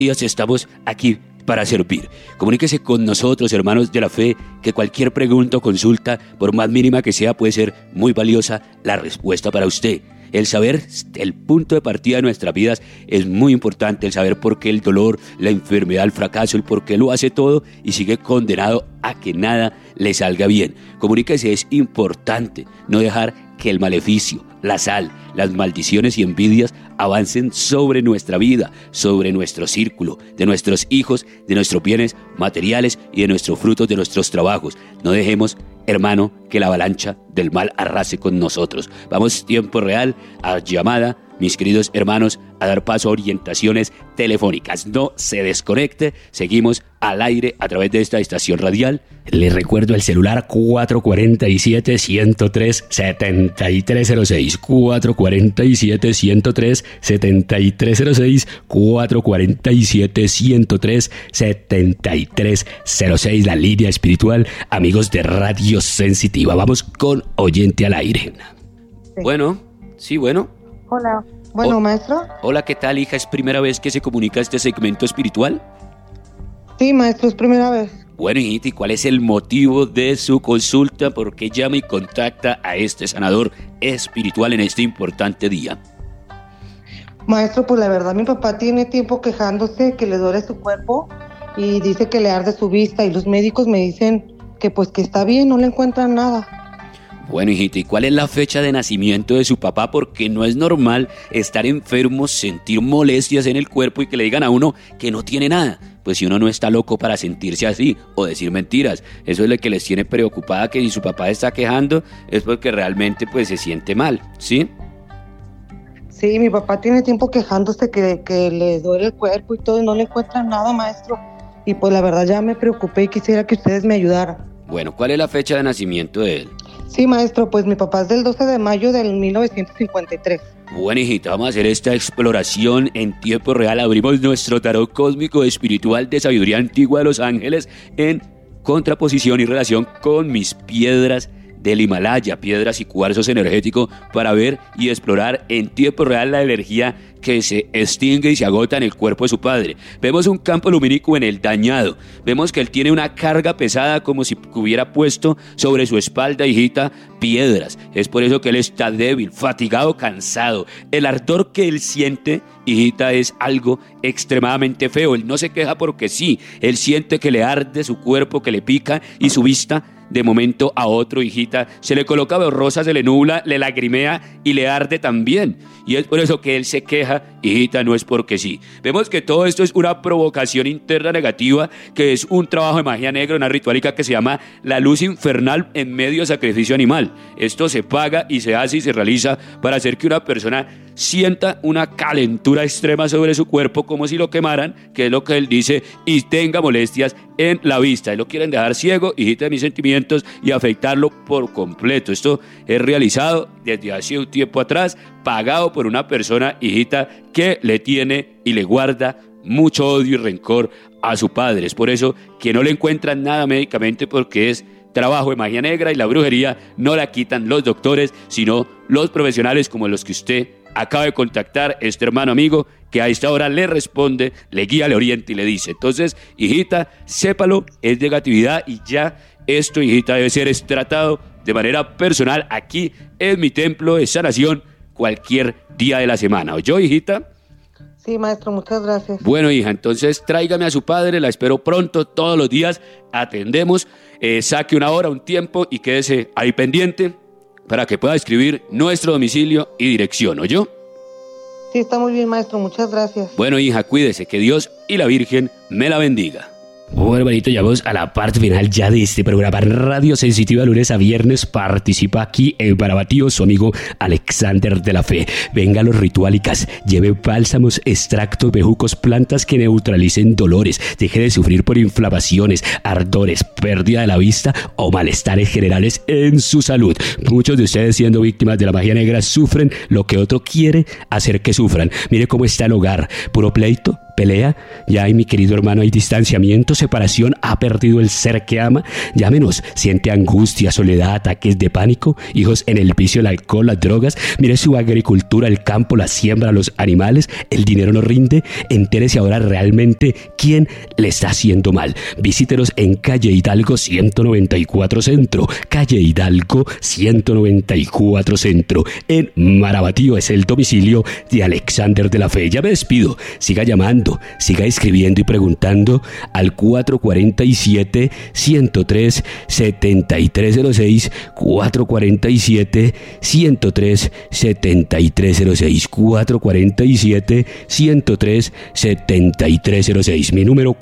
y os estamos aquí para servir. Comuníquese con nosotros, hermanos de la fe, que cualquier pregunta o consulta, por más mínima que sea, puede ser muy valiosa la respuesta para usted. El saber el punto de partida de nuestras vidas es muy importante, el saber por qué el dolor, la enfermedad, el fracaso, el por qué lo hace todo y sigue condenado a que nada le salga bien. Comuníquese, es importante no dejar que el maleficio, la sal, las maldiciones y envidias avancen sobre nuestra vida, sobre nuestro círculo, de nuestros hijos, de nuestros bienes materiales y de nuestros frutos, de nuestros trabajos. No dejemos, hermano, que la avalancha del mal arrase con nosotros. Vamos tiempo real a llamada, mis queridos hermanos, a dar paso a orientaciones telefónicas. No se desconecte, seguimos al aire a través de esta estación radial. Les recuerdo el celular 447-103-7306, 447-103-7306, 447-103-7306, la línea espiritual, amigos de Radio Sensitiva. Vamos con oyente al aire. Sí. Bueno. Hola. Bueno, maestro. Hola, ¿qué tal, hija? ¿Es primera vez que se comunica este segmento espiritual? Sí, maestro, es primera vez. Bueno, hijita, ¿y cuál es el motivo de su consulta? ¿Por qué llama y contacta a este sanador espiritual en este importante día? Maestro, pues la verdad, mi papá tiene tiempo quejándose que le duele su cuerpo y dice que le arde su vista, y los médicos me dicen que pues que está bien, no le encuentran nada. Bueno, hijita, ¿y cuál es la fecha de nacimiento de su papá? Porque no es normal estar enfermo, sentir molestias en el cuerpo y que le digan a uno que no tiene nada. Pues si uno no está loco para sentirse así o decir mentiras, eso es lo que les tiene preocupada, que si su papá está quejando es porque realmente pues se siente mal, ¿sí? Sí, mi papá tiene tiempo quejándose que le duele el cuerpo y todo, y no le encuentran nada, maestro. Y pues la verdad ya me preocupé y quisiera que ustedes me ayudaran. Bueno, ¿cuál es la fecha de nacimiento de él? Sí, maestro, pues mi papá es del 12 de mayo del 1953. Bueno, hijita, vamos a hacer esta exploración en tiempo real. Abrimos nuestro tarot cósmico espiritual de sabiduría antigua de los ángeles en contraposición y relación con mis piedras del Himalaya, piedras y cuarzos energéticos, para ver y explorar en tiempo real la energía que se extingue y se agota en el cuerpo de su padre. Vemos un campo lumínico en el dañado, vemos que él tiene una carga pesada como si hubiera puesto sobre su espalda, hijita, piedras. Es por eso que él está débil, fatigado, cansado. El ardor que él siente, hijita, es algo extremadamente feo. Él no se queja porque sí, él siente que le arde su cuerpo, que le pica, y su vista de momento a otro, hijita, se le coloca borrosa, se le nubla, le lagrimea y le arde también. Y es por eso que él se queja, hijita, no es porque sí. Vemos que todo esto es una provocación interna negativa, que es un trabajo de magia negra, una ritualica que se llama la luz infernal en medio de sacrificio animal. Esto se paga y se hace y se realiza para hacer que una persona sienta una calentura extrema sobre su cuerpo, como si lo quemaran, que es lo que él dice, y tenga molestias en la vista. Él lo quieren dejar ciego, hijita, de mis sentimientos, y afectarlo por completo. Esto es realizado desde hace un tiempo atrás, pagado por una persona, hijita, que le tiene y le guarda mucho odio y rencor a su padre. Es por eso que no le encuentran nada médicamente, porque es trabajo de magia negra, y la brujería no la quitan los doctores, sino los profesionales como los que usted acaba de contactar, este hermano amigo, que a esta hora le responde, le guía, le orienta y le dice. Entonces, hijita, sépalo, es negatividad, y ya esto, hijita, debe ser tratado de manera personal aquí en mi templo de sanación cualquier día de la semana. ¿Oyó, hijita? Sí, maestro, muchas gracias. Bueno, hija, entonces tráigame a su padre, la espero pronto, todos los días atendemos, saque una hora, un tiempo, y quédese ahí pendiente para que pueda escribir nuestro domicilio y dirección, ¿oyó? Sí, está muy bien, maestro, muchas gracias. Bueno, hija, cuídese, que Dios y la Virgen me la bendiga. Bueno, hermanito, llegamos a la parte final ya de este programa Radio Sensitiva, lunes a viernes. Participa aquí en Barabatío su amigo Alexander de la Fe. Venga los ritualicas, lleve bálsamos, extractos, bejucos, plantas que neutralicen dolores. Deje de sufrir por inflamaciones, ardores, pérdida de la vista o malestares generales en su salud. Muchos de ustedes, siendo víctimas de la magia negra, sufren lo que otro quiere hacer que sufran. Mire cómo está el hogar, puro pleito, pelea, ya hay, mi querido hermano, hay distanciamiento, separación, ha perdido el ser que ama. Llámenos, siente angustia, soledad, ataques de pánico, hijos en el vicio, el alcohol, las drogas. Mire su agricultura, el campo, la siembra, los animales, el dinero no rinde. Entérese ahora realmente quién le está haciendo mal. Visítenos en calle Hidalgo 194 Centro, calle Hidalgo 194 Centro, en Marabatío. Es el domicilio de Alexander de la Fe. Ya me despido, siga llamando, siga escribiendo y preguntando al 447-103-7306, 447-103-7306, 447-103-7306, mi número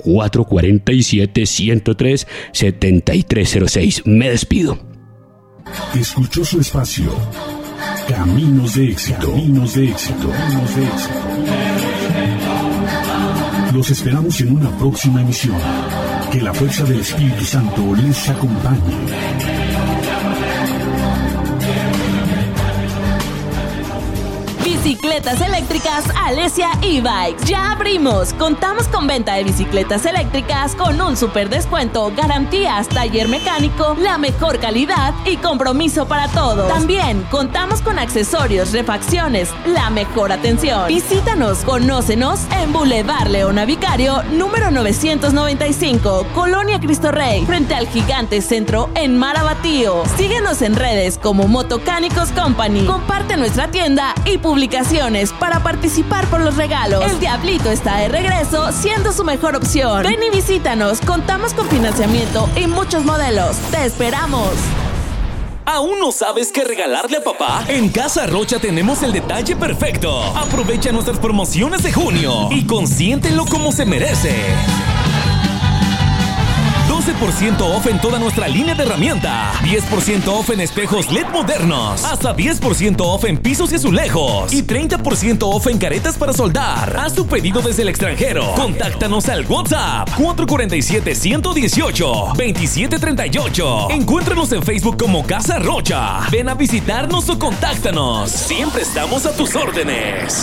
447-103-7306. Me despido. Escuchó su espacio Caminos de Éxito. Caminos de Éxito. Caminos de Éxito. Los esperamos en una próxima emisión. Que la fuerza del Espíritu Santo les acompañe. Bicicletas eléctricas Alesia e-Bikes. Ya abrimos. Contamos con venta de bicicletas eléctricas con un super descuento, garantías, taller mecánico, la mejor calidad y compromiso para todos. También contamos con accesorios, refacciones, la mejor atención. Visítanos, conócenos en Boulevard Leona Vicario, número 995, Colonia Cristo Rey, frente al Gigante Centro en Marabatío. Síguenos en redes como Motocánicos Company. Comparte nuestra tienda y publicaciones para participar por los regalos. El Diablito está de regreso, siendo su mejor opción. Ven y visítanos, contamos con financiamiento y muchos modelos. ¡Te esperamos! ¿Aún no sabes qué regalarle a papá? En Casa Rocha tenemos el detalle perfecto. Aprovecha nuestras promociones de junio y consiéntelo como se merece. 12% off en toda nuestra línea de herramienta, 10% off en espejos LED modernos, hasta 10% off en pisos y azulejos y 30% off en caretas para soldar. Haz tu pedido desde el extranjero. Contáctanos al WhatsApp 447-118-2738. Encuéntranos en Facebook como Casa Rocha. Ven a visitarnos o contáctanos. Siempre estamos a tus órdenes.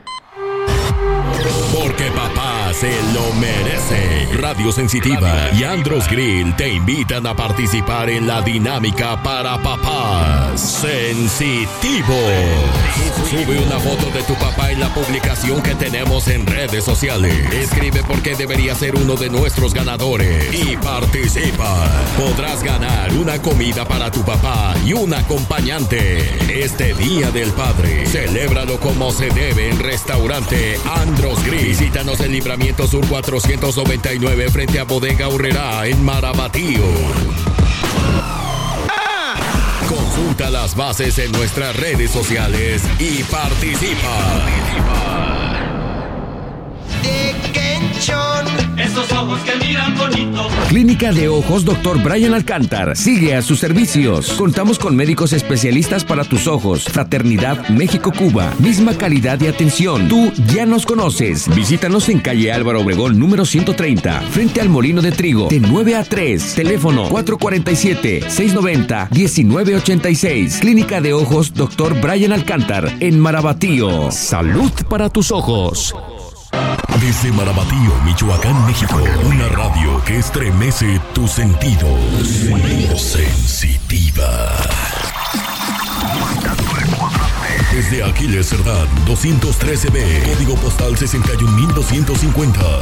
Porque papá se lo merece. Radio Sensitiva y Andros Grill te invitan a participar en la dinámica para papás sensitivos. Sube una foto de tu papá en la publicación que tenemos en redes sociales. Escribe por qué debería ser uno de nuestros ganadores y participa. Podrás ganar una comida para tu papá y un acompañante. Este Día del Padre, celébralo como se debe en Restaurante Andros Grill. Visítanos en Libramiento Sur 499 frente a Bodega Urrera en Marabatío. Consulta las bases en nuestras redes sociales y participa. Esos ojos que miran bonito. Clínica de Ojos Dr. Brian Alcántar sigue a sus servicios. Contamos con médicos especialistas para tus ojos. Fraternidad México-Cuba. Misma calidad y atención. Tú ya nos conoces. Visítanos en calle Álvaro Obregón, número 130, frente al Molino de Trigo, de 9 a 3. Teléfono 447-690-1986. Clínica de Ojos Dr. Brian Alcántar, en Marabatío. Salud para tus ojos. Desde Marabatío, Michoacán, México, una radio que estremece tus sentidos. Sensitiva. Desde Aquiles Cerdán, 213B, código postal 61250.